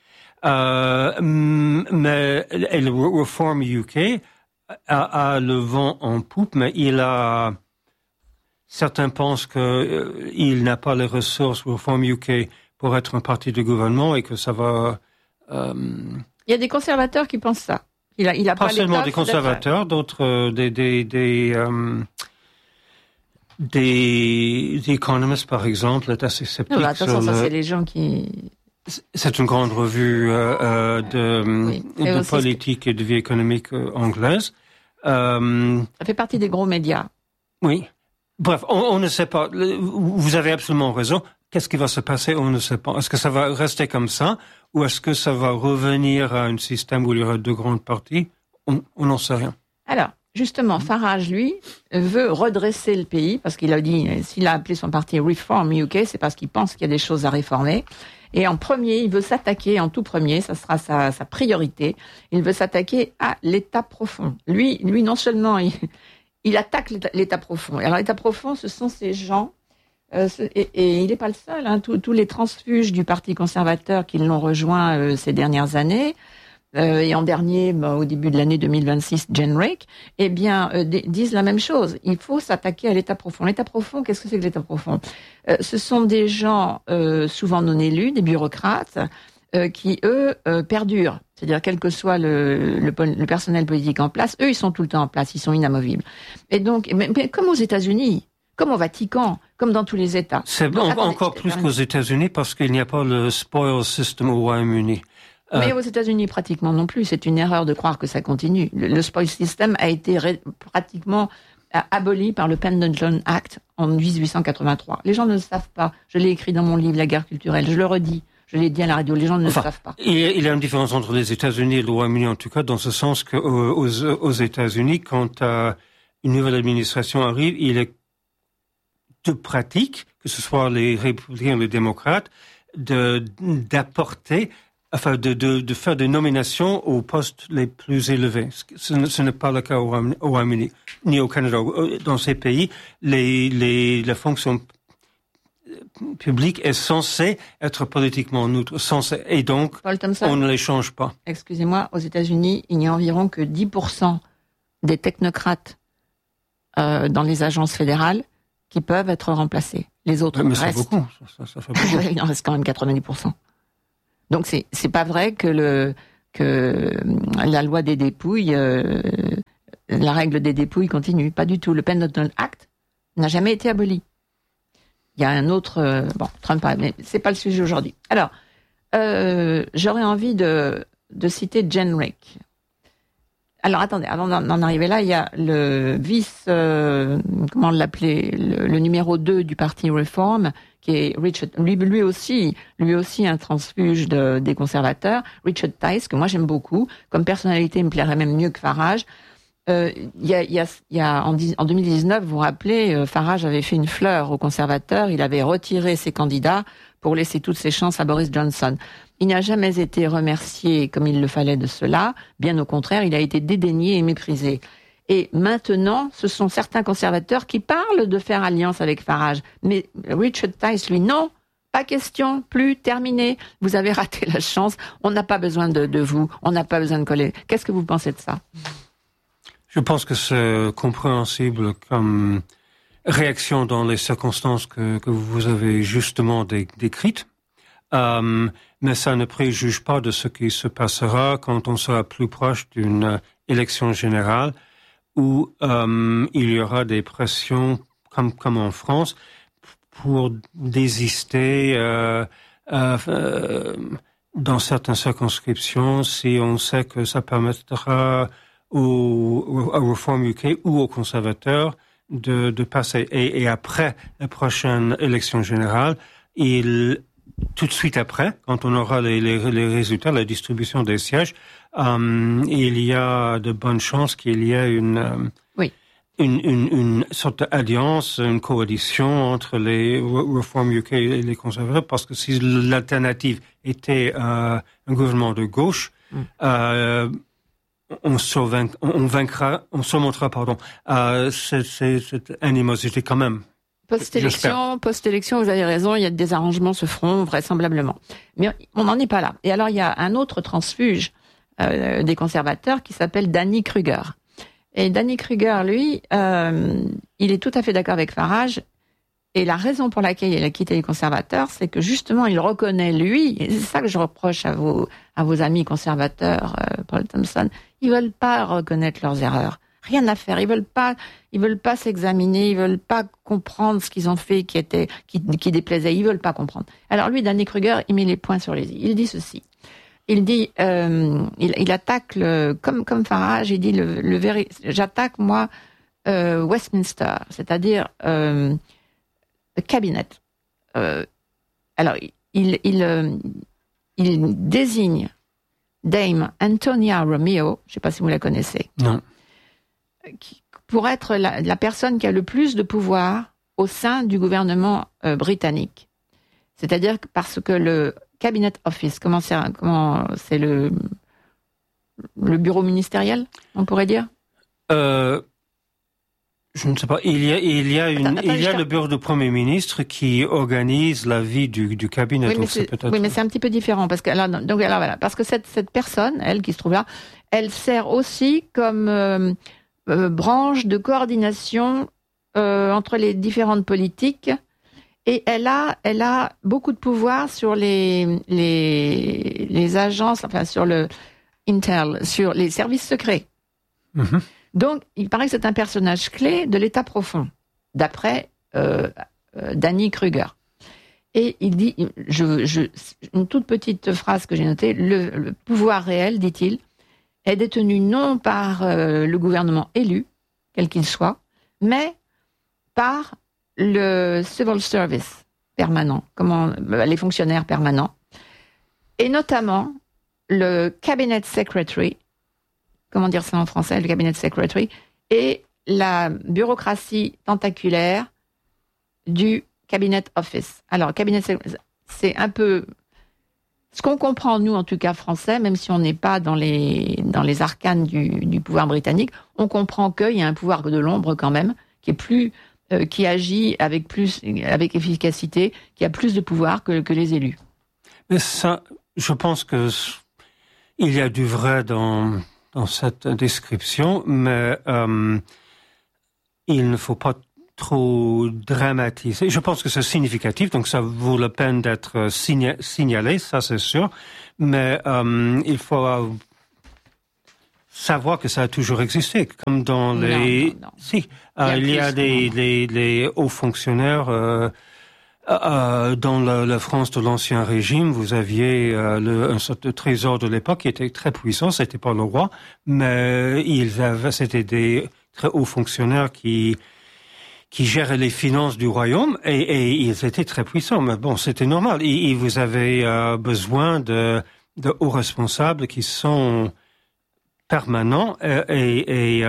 Mais le Reform UK a le vent en poupe, mais certains pensent qu'il n'a pas les ressources Reform UK pour être un parti de gouvernement et que ça va. Il y a des conservateurs qui pensent ça. Il a pas seulement des conservateurs, d'autres des économistes, par exemple, est assez sceptique. Attention, ça c'est les gens qui... C'est une grande revue de politique et de vie économique anglaise. Ça fait partie des gros médias. Oui. Bref, on ne sait pas. Vous avez absolument raison. Qu'est-ce qui va se passer? On ne sait pas. Est-ce que ça va rester comme ça ou est-ce que ça va revenir à un système où il y aura deux grandes parties? On n'en sait rien. Alors, justement, Farage, lui, veut redresser le pays parce qu'il a dit, s'il a appelé son parti Reform UK, c'est parce qu'il pense qu'il y a des choses à réformer. Et en premier, il veut s'attaquer, en tout premier, ça sera sa priorité, il veut s'attaquer à l'État profond. Lui, non seulement il attaque l'État profond. Alors l'État profond, ce sont ces gens, et il n'est pas le seul, hein, tous les transfuges du Parti conservateur qui l'ont rejoint ces dernières années, et en dernier, au début de l'année 2026, Jen Rake, eh bien, disent la même chose. Il faut s'attaquer à l'État profond. L'État profond, qu'est-ce que c'est que l'État profond? Ce sont des gens souvent non élus, des bureaucrates, qui, eux, perdurent. C'est-à-dire, quel que soit le personnel politique en place, eux, ils sont tout le temps en place, ils sont inamovibles. Et donc, mais comme aux États-Unis, comme au Vatican, comme dans tous les États. C'est donc, encore plus qu'aux États-Unis parce qu'il n'y a pas le spoil system au Royaume-Uni. Mais aux États-Unis, pratiquement non plus. C'est une erreur de croire que ça continue. Le spoil system a été pratiquement aboli par le Pendleton Act en 1883. Les gens ne le savent pas. Je l'ai écrit dans mon livre La guerre culturelle. Je le redis. Je l'ai dit à la radio. Les gens ne le savent pas. Il y a une différence entre les États-Unis et le Royaume-Uni, en tout cas, dans ce sens que aux États-Unis, quand une nouvelle administration arrive, il est de pratique, que ce soit les républicains ou les démocrates, d'apporter, enfin, de faire des nominations aux postes les plus élevés. Ce n'est pas le cas au Royaume-Uni, ni au Canada. Dans ces pays, la fonction publique est censée être politiquement neutre, et donc, on ne les change pas. Excusez-moi, aux États-Unis, il n'y a environ que 10% des technocrates dans les agences fédérales qui peuvent être remplacés. Les autres restent. Mais c'est beaucoup. Ça fait beaucoup. Il en reste quand même 90%. Donc c'est pas vrai que la loi des dépouilles, la règle des dépouilles continue. Pas du tout. Le Pendleton Act n'a jamais été aboli. Il y a un autre, Trump a, mais c'est pas le sujet aujourd'hui. Alors, j'aurais envie de citer Jen Rake. Alors attendez, avant d'en arriver là, il y a le comment l'appeler, le numéro 2 du parti Reform, qui est Richard, lui aussi un transfuge des conservateurs, Richard Tice, que moi j'aime beaucoup, comme personnalité il me plairait même mieux que Farage. Il y a en 2019, vous vous rappelez, Farage avait fait une fleur aux conservateurs, il avait retiré ses candidats pour laisser toutes ses chances à Boris Johnson. Il n'a jamais été remercié comme il le fallait de cela, bien au contraire, il a été dédaigné et méprisé. Et maintenant, ce sont certains conservateurs qui parlent de faire alliance avec Farage. Mais Richard Tice, lui, non, pas question, plus, terminé. Vous avez raté la chance, on n'a pas besoin de vous, on n'a pas besoin de coller. Qu'est-ce que vous pensez de ça? Je pense que c'est compréhensible comme réaction dans les circonstances que vous avez justement décrites. Mais ça ne préjuge pas de ce qui se passera quand on sera plus proche d'une élection générale où il y aura des pressions, comme en France, pour désister dans certaines circonscriptions si on sait que ça permettra au Reform UK ou aux conservateurs de passer. Et après la prochaine élection générale, tout de suite après, quand on aura les résultats, la distribution des sièges, il y a de bonnes chances qu'il y ait une sorte d'alliance, une coalition entre les Reform UK et les conservateurs, parce que si l'alternative était un gouvernement de gauche, on surmontera cette animosité quand même. Post-élection, vous avez raison, il y a des arrangements se feront vraisemblablement. Mais on n'en est pas là. Et alors, il y a un autre transfuge des conservateurs qui s'appelle Danny Kruger. Et Danny Kruger, lui, il est tout à fait d'accord avec Farage. Et la raison pour laquelle il a quitté les conservateurs, c'est que justement, il reconnaît, lui, et c'est ça que je reproche à vos amis conservateurs, Paul Thompson, ils veulent pas reconnaître leurs erreurs. rien à faire. Ils veulent pas s'examiner, ils veulent pas comprendre ce qu'ils ont fait qui déplaisait. Ils veulent pas comprendre. Alors lui, Danny Kruger, il met les points sur les i. Il dit ceci. Il dit, il attaque comme Farage. Il dit j'attaque moi Westminster, c'est-à-dire le cabinet. Alors il désigne Dame Antonia Romeo, je ne sais pas si vous la connaissez. Non. Pour être la personne qui a le plus de pouvoir au sein du gouvernement britannique. C'est-à-dire parce que le Cabinet Office, comment c'est le bureau ministériel, on pourrait dire? Je ne sais pas. Il y a le bureau du Premier ministre qui organise la vie du cabinet. Oui, mais c'est un petit peu différent parce que voilà, parce que cette personne, elle qui se trouve là, elle sert aussi comme branche de coordination entre les différentes politiques et elle a beaucoup de pouvoir sur les agences, enfin sur le Intel, sur les services secrets. Mm-hmm. Donc, il paraît que c'est un personnage clé de l'État profond, d'après Danny Kruger. Et il dit, une toute petite phrase que j'ai notée, le pouvoir réel, dit-il, est détenu non par le gouvernement élu, quel qu'il soit, mais par le civil service permanent, les fonctionnaires permanents, et notamment le cabinet secretary, comment dire ça en français, le cabinet secretary, et la bureaucratie tentaculaire du cabinet office. Alors, cabinet, c'est un peu ce qu'on comprend, nous, en tout cas français, même si on n'est pas dans les arcanes du pouvoir britannique, on comprend qu'il y a un pouvoir de l'ombre quand même, qui agit avec efficacité, qui a plus de pouvoir que les élus. Mais ça, je pense que il y a du vrai dans cette description, mais il ne faut pas trop dramatiser. Je pense que c'est significatif, donc ça vaut la peine d'être signalé, ça c'est sûr, mais il faut savoir que ça a toujours existé, comme dans les... Non. Si, il y a des hauts fonctionnaires... dans la France de l'Ancien Régime, vous aviez un sorte de trésor de l'époque qui était très puissant. C'était pas le roi, mais c'était des très hauts fonctionnaires qui géraient les finances du royaume et ils étaient très puissants. Mais bon, c'était normal. Et vous avez besoin de hauts responsables qui sont permanents et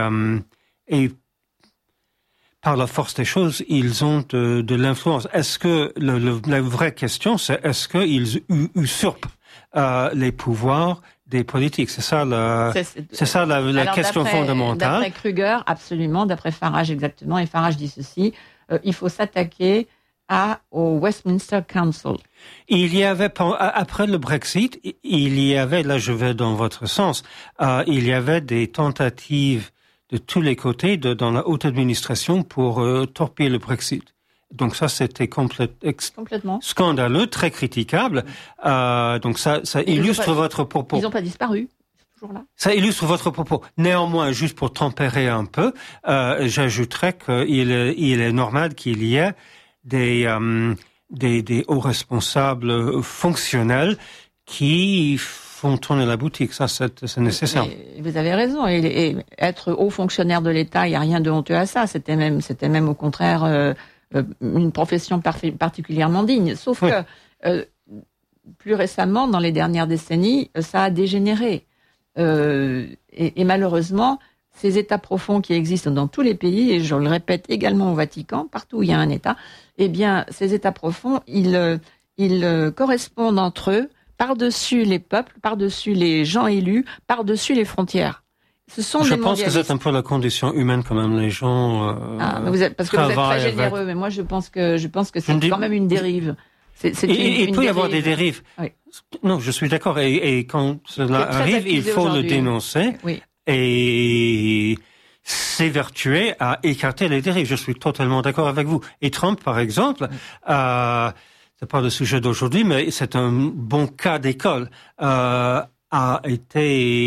par la force des choses, ils ont de l'influence. Est-ce que la vraie question, c'est est-ce qu'ils usurpent les pouvoirs des politiques? C'est ça la question fondamentale. D'après Kruger, absolument. D'après Farage, exactement. Et Farage dit ceci, il faut s'attaquer au Westminster Council. Il y avait, après le Brexit, là je vais dans votre sens, il y avait des tentatives de tous les côtés dans la haute administration pour torpiller le Brexit. Donc ça, c'était complètement scandaleux, très critiquable. Donc ça illustre votre propos. Ils n'ont pas disparu. Ils sont toujours là. Ça illustre votre propos. Néanmoins, juste pour tempérer un peu, j'ajouterais qu'il est normal qu'il y ait des hauts responsables fonctionnels qui font tourner la boutique, ça c'est nécessaire. Et vous avez raison, et être haut fonctionnaire de l'État, il n'y a rien de honteux à ça, c'était même au contraire une profession particulièrement digne, sauf que plus récemment, dans les dernières décennies, ça a dégénéré. Et malheureusement, ces États profonds qui existent dans tous les pays, et je le répète également au Vatican, partout où il y a un État, eh bien, ces États profonds, ils correspondent entre eux par-dessus les peuples, par-dessus les gens élus, par-dessus les frontières. Je pense que c'est un peu la condition humaine quand même, les gens parce que vous êtes très généreux, mais moi je pense que c'est quand même une dérive. Il peut y avoir des dérives. Oui. Non, je suis d'accord. Et quand cela arrive, il faut le dénoncer et s'évertuer à écarter les dérives. Je suis totalement d'accord avec vous. Et Trump, par exemple, c'est pas le sujet d'aujourd'hui, mais c'est un bon cas d'école, a été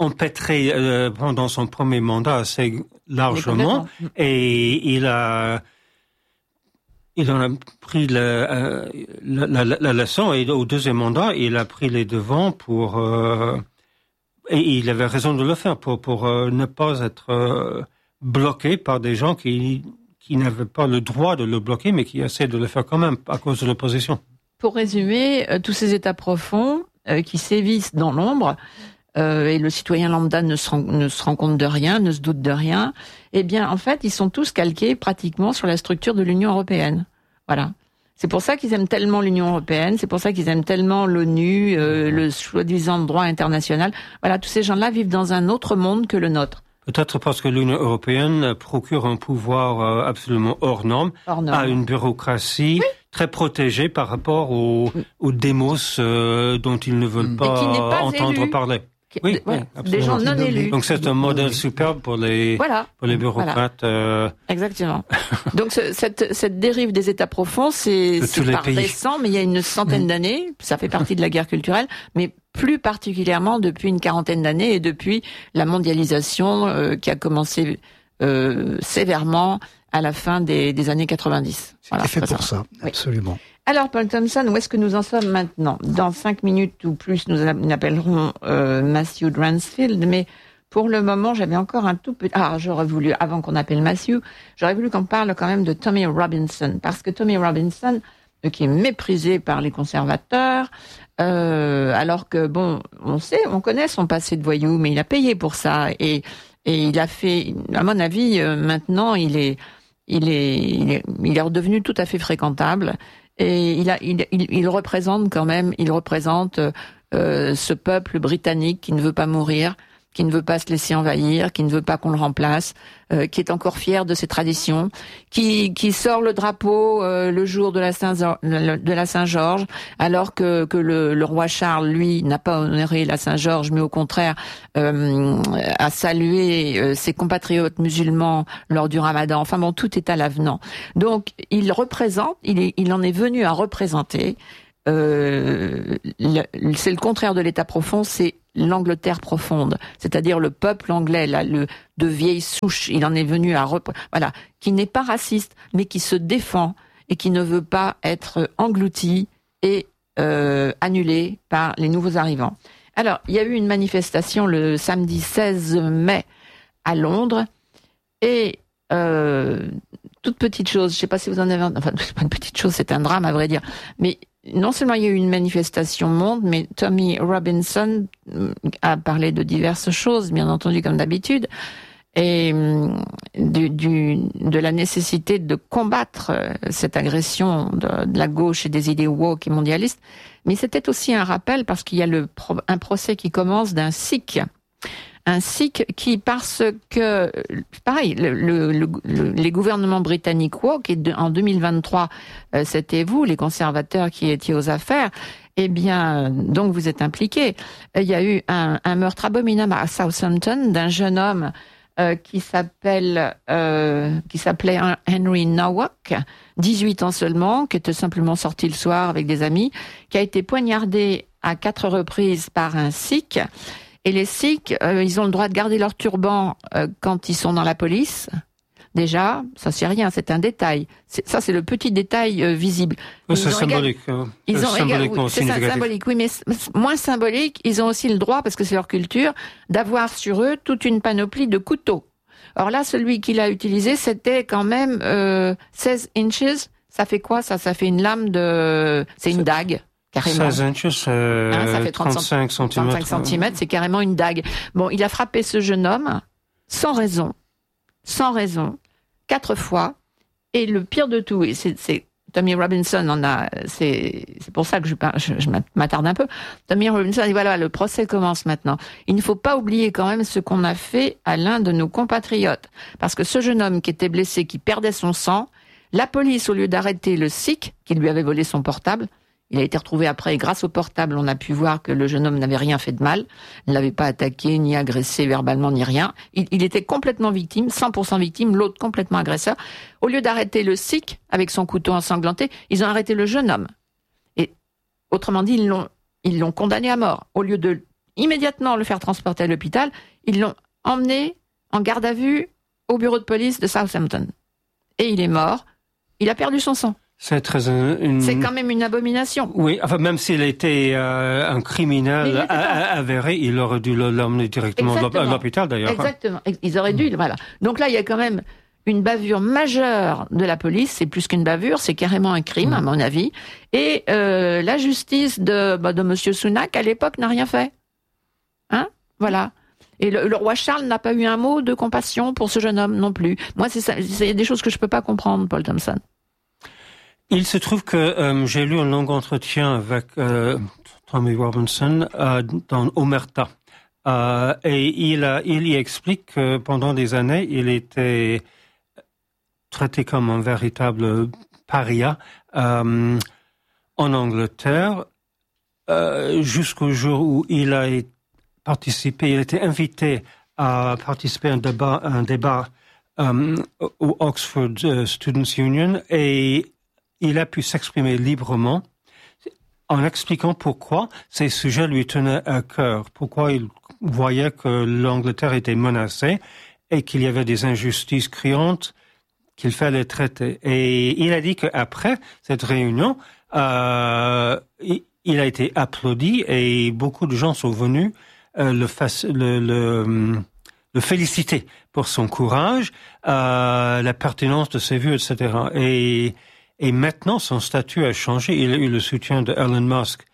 empêtré pendant son premier mandat assez largement, et il en a pris la leçon, et au deuxième mandat, il a pris les devants et il avait raison de le faire pour ne pas être bloqué par des gens qui n'avaient pas le droit de le bloquer, mais qui essaient de le faire quand même à cause de l'opposition. Pour résumer, tous ces états profonds qui sévissent dans l'ombre, et le citoyen lambda ne se rend compte de rien, ne se doute de rien, eh bien, en fait, ils sont tous calqués pratiquement sur la structure de l'Union européenne. Voilà. C'est pour ça qu'ils aiment tellement l'Union européenne, c'est pour ça qu'ils aiment tellement l'ONU, le soi-disant droit international. Voilà, tous ces gens-là vivent dans un autre monde que le nôtre. Peut-être parce que l'Union européenne procure un pouvoir absolument hors norme, à une bureaucratie très protégée par rapport aux démos dont ils ne veulent pas entendre parler. Oui, des gens non élus. Donc c'est un modèle superbe pour les bureaucrates. Exactement. Donc cette dérive des États profonds, c'est pas récent, mais il y a une centaine d'années. Ça fait partie de la guerre culturelle, mais plus particulièrement depuis une quarantaine d'années et depuis la mondialisation qui a commencé sévèrement à la fin des années 90. C'était fait pour ça, absolument. Alors, Paul Thompson, où est-ce que nous en sommes maintenant? Dans 5 minutes ou plus, nous appellerons Matthew Dransfield, mais pour le moment, j'avais encore un tout petit... j'aurais voulu, avant qu'on appelle Matthew, j'aurais voulu qu'on parle quand même de Tommy Robinson, parce que Tommy Robinson, qui est méprisé par les conservateurs, alors que, on connaît son passé de voyou, mais il a payé pour ça, et il a fait, à mon avis, maintenant, il est redevenu tout à fait fréquentable. Et il représente ce peuple britannique qui ne veut pas mourir, qui ne veut pas se laisser envahir, qui ne veut pas qu'on le remplace, qui est encore fier de ses traditions, qui sort le drapeau le jour de la Saint-Georges, alors que le roi Charles, lui, n'a pas honoré la Saint-Georges, mais au contraire a salué ses compatriotes musulmans lors du Ramadan. Enfin bon, tout est à l'avenant. Donc il en est venu à représenter. C'est le contraire de l'État profond, c'est l'Angleterre profonde, c'est-à-dire le peuple anglais, de vieille souche. Il en est venu qui n'est pas raciste, mais qui se défend et qui ne veut pas être englouti et annulé par les nouveaux arrivants. Alors, il y a eu une manifestation le samedi 16 mai à Londres et toute petite chose, je ne sais pas si vous en avez... Enfin, c'est pas une petite chose, c'est un drame à vrai dire, mais non seulement il y a eu une manifestation monde, mais Tommy Robinson a parlé de diverses choses, bien entendu comme d'habitude, et de la nécessité de combattre cette agression de la gauche et des idées woke et mondialistes. Mais c'était aussi un rappel parce qu'il y a un procès qui commence d'un sikh. Un sikh qui, parce que, pareil, les gouvernements britanniques woke, et en 2023, c'était vous, les conservateurs, qui étiez aux affaires, eh bien, donc vous êtes impliqués. Il y a eu un meurtre abominable à Southampton d'un jeune homme qui s'appelait Henry Nowak, 18 ans seulement, qui était simplement sorti le soir avec des amis, qui a été poignardé à 4 reprises par un sikh. Et les Sikhs, ils ont le droit de garder leur turban quand ils sont dans la police. Déjà, ça c'est rien, c'est un détail. Ça c'est le petit détail visible. C'est symbolique. C'est symbolique, oui, mais moins symbolique, ils ont aussi le droit, parce que c'est leur culture, d'avoir sur eux toute une panoplie de couteaux. Or là, celui qu'il a utilisé, c'était quand même 16 inches. Ça fait quoi ça fait une lame c'est une dague. Carrément. 16 inches, ça fait 35 cm. 35 cm, c'est carrément une dague. Bon, il a frappé ce jeune homme, sans raison, 4 fois, et le pire de tout, et c'est Tommy Robinson c'est pour ça que je m'attarde un peu. Tommy Robinson dit voilà, le procès commence maintenant. Il ne faut pas oublier quand même ce qu'on a fait à l'un de nos compatriotes. Parce que ce jeune homme qui était blessé, qui perdait son sang, la police, au lieu d'arrêter le sikh, qui lui avait volé son portable, il a été retrouvé après, et grâce au portable, on a pu voir que le jeune homme n'avait rien fait de mal, ne l'avait pas attaqué, ni agressé verbalement, ni rien. Il était complètement victime, 100% victime, l'autre complètement agresseur. Au lieu d'arrêter le sikh avec son couteau ensanglanté, ils ont arrêté le jeune homme. Et autrement dit, ils l'ont condamné à mort. immédiatement le faire transporter à l'hôpital. Ils l'ont emmené en garde à vue au bureau de police de Southampton. Et il est mort. Il a perdu son sang. C'est quand même une abomination. Oui, enfin, même s'il était un criminel avéré, il aurait dû l'emmener directement à l'hôpital, d'ailleurs. Exactement. Ils auraient dû, voilà. Donc là, il y a quand même une bavure majeure de la police. C'est plus qu'une bavure, c'est carrément un crime, à mon avis. Et la justice de Monsieur Sunak, à l'époque, n'a rien fait. Hein? Voilà. Et le roi Charles n'a pas eu un mot de compassion pour ce jeune homme non plus. Moi, c'est des choses que je peux pas comprendre, Paul Thompson. Il se trouve que j'ai lu un long entretien avec Tommy Robinson dans Omerta. Et il y explique que pendant des années, il était traité comme un véritable paria en Angleterre jusqu'au jour où il a été invité à participer à un débat au Oxford Students' Union et il a pu s'exprimer librement en expliquant pourquoi ces sujets lui tenaient à cœur, pourquoi il voyait que l'Angleterre était menacée et qu'il y avait des injustices criantes qu'il fallait traiter. Et il a dit qu'après cette réunion, il a été applaudi et beaucoup de gens sont venus le féliciter pour son courage, la pertinence de ses vues, etc. Et maintenant, son statut a changé. Il a eu le soutien de Elon Musk.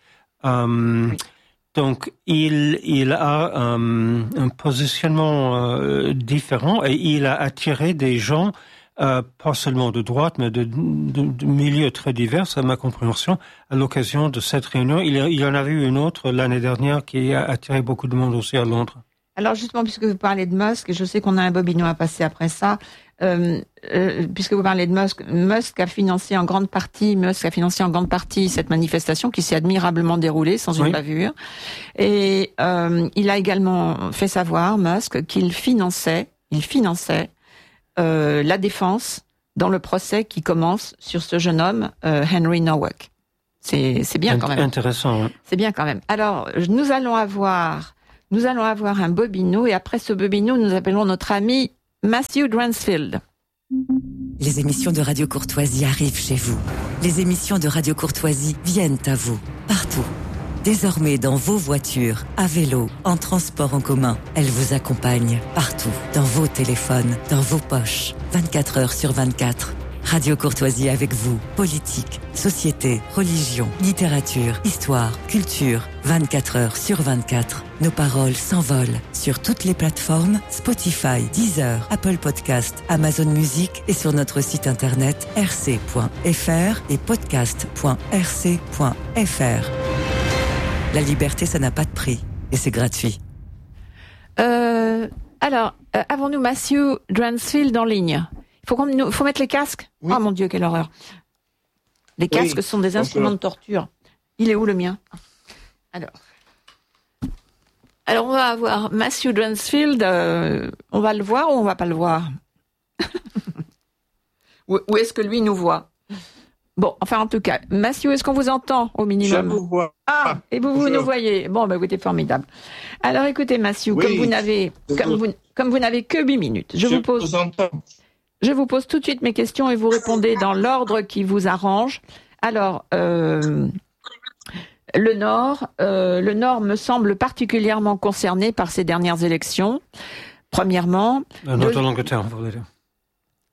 Donc, il a un positionnement différent et il a attiré des gens, pas seulement de droite, mais de milieux très divers, à ma compréhension, à l'occasion de cette réunion. Il y en avait eu une autre l'année dernière qui a attiré beaucoup de monde aussi à Londres. Alors justement, puisque vous parlez de Musk, je sais qu'on a un bobino à passer après ça, puisque vous parlez de Musk a financé en grande partie cette manifestation qui s'est admirablement déroulée sans une bavure. Et il a également fait savoir, Musk, qu'il finançait la défense dans le procès qui commence sur ce jeune homme, Henry Nowak. C'est bien quand même. Intéressant. Ouais. C'est bien quand même. Alors, nous allons avoir un bobino et après ce bobino, nous appelons notre ami Matthew Dransfield. Les émissions de Radio Courtoisie arrivent chez vous. Les émissions de Radio Courtoisie viennent à vous, partout. Désormais dans vos voitures, à vélo, en transport en commun, elles vous accompagnent partout, dans vos téléphones, dans vos poches, 24 heures sur 24. Radio Courtoisie avec vous. Politique, société, religion, littérature, histoire, culture. 24 heures sur 24. Nos paroles s'envolent sur toutes les plateformes Spotify, Deezer, Apple Podcast, Amazon Music et sur notre site internet rc.fr et podcast.rc.fr. La liberté, ça n'a pas de prix et c'est gratuit. Alors, avons-nous Matthew Dransfield en ligne ? Faut mettre les casques. Oui. Oh mon Dieu, quelle horreur. Les casques sont des instruments de torture. Il est où le mien ? Alors on va avoir Matthew Dransfield. On va le voir ou on va pas le voir ? Ou est-ce que lui nous voit ? Bon, enfin en tout cas, Matthew, est-ce qu'on vous entend au minimum ? Je vous vois. Ah, et vous nous voyez. Bon, vous êtes formidable. Alors écoutez, Matthew, comme vous n'avez que 8 minutes, je vous pose tout de suite mes questions et vous répondez dans l'ordre qui vous arrange. Alors, le Nord me semble particulièrement concerné par ces dernières élections. Premièrement... Le Nord de l'Angleterre, vous voulez dire. Comment ?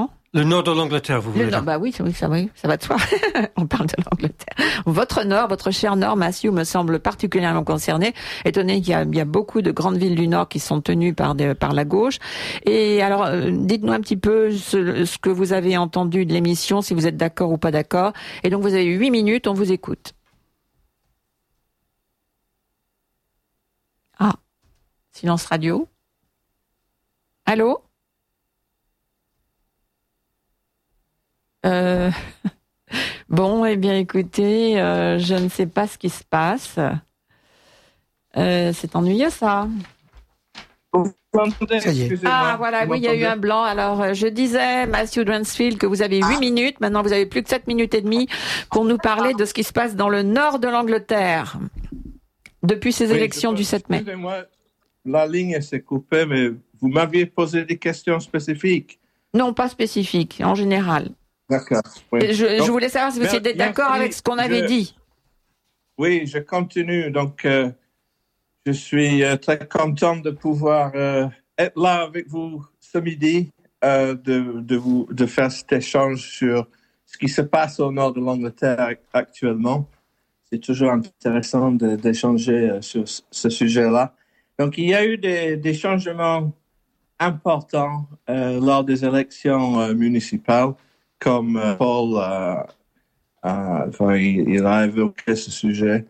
Le Nord de l'Angleterre, vous voulez dire. Bah oui, ça va de soi. On parle de l'Angleterre. Votre Nord, votre cher Nord, Matthew, me semble particulièrement concerné, étonné qu'il y a beaucoup de grandes villes du Nord qui sont tenues par la gauche. Et alors, dites-nous un petit peu ce que vous avez entendu de l'émission, si vous êtes d'accord ou pas d'accord. Et donc, vous avez 8 minutes, on vous écoute. Ah, silence radio. Allô ? Bon, eh bien, écoutez, je ne sais pas ce qui se passe. C'est ennuyeux, ça. Ça y est. Ah, voilà, oui, il y a eu un blanc. Alors, je disais, Matthew Dransfield, que vous avez 8 minutes. Maintenant, vous avez plus que 7 minutes et demie pour nous parler de ce qui se passe dans le nord de l'Angleterre. depuis ces élections du 7 mai. Excusez-moi, la ligne s'est coupée, mais vous m'aviez posé des questions spécifiques. Non, pas spécifiques, en général. D'accord. Oui. Je voulais savoir si vous étiez d'accord avec ce qu'on avait dit. Oui, je continue. Donc, je suis très content de pouvoir être là avec vous ce midi, de faire cet échange sur ce qui se passe au nord de l'Angleterre actuellement. C'est toujours intéressant d'échanger sur ce sujet-là. Donc, il y a eu des changements importants lors des élections municipales, comme Paul il a évoqué ce sujet.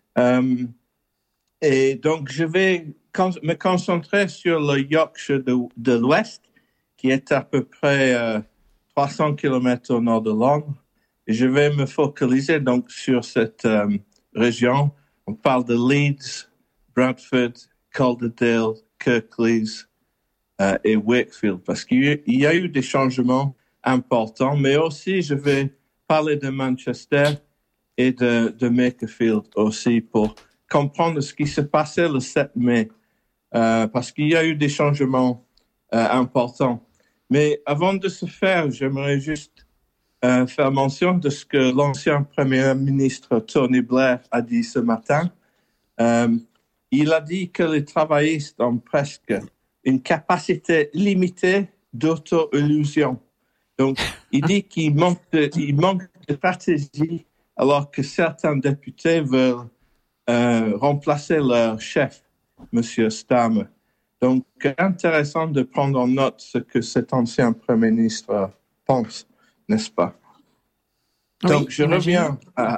Et donc, je vais me concentrer sur le Yorkshire de l'Ouest, qui est à peu près 300 km au nord de Londres. Et je vais me focaliser donc sur cette région. On parle de Leeds, Bradford, Calderdale, Kirklees et Wakefield, parce qu'il y a eu des changements importants, mais aussi je vais parler de Manchester et de Makerfield aussi pour comprendre ce qui se passait le 7 mai, parce qu'il y a eu des changements importants. Mais avant de ce faire, j'aimerais juste faire mention de ce que l'ancien Premier ministre Tony Blair a dit ce matin. Il a dit que les travaillistes ont presque une capacité limitée d'auto-illusion. Donc, il dit qu'il manque de stratégie, alors que certains députés veulent remplacer leur chef, M. Starmer. Donc, intéressant de prendre en note ce que cet ancien Premier ministre pense, n'est-ce pas? Oui, donc, je reviens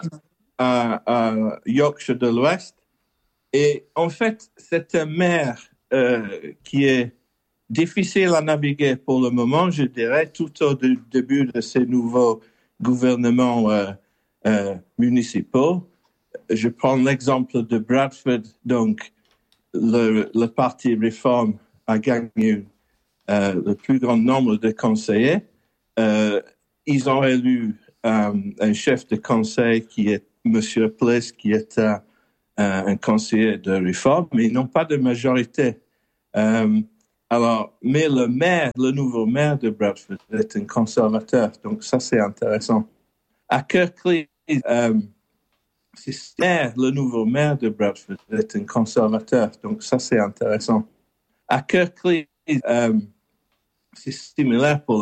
à Yorkshire de l'Ouest. Et en fait, c'est une mer qui est difficile à naviguer pour le moment, je dirais, tout au début de ces nouveaux gouvernements municipaux. Je prends l'exemple de Bradford. Donc, le parti Reform a gagné le plus grand nombre de conseillers. Ils ont élu un chef de conseil qui est M. Place, qui est un conseiller de Reform, mais ils n'ont pas de majorité. Mais le nouveau maire de Bradford est un conservateur, donc ça c'est intéressant. À Kirklees, le nouveau maire de Bradford est un conservateur, donc ça c'est intéressant. À Kirklees, c'est similaire pour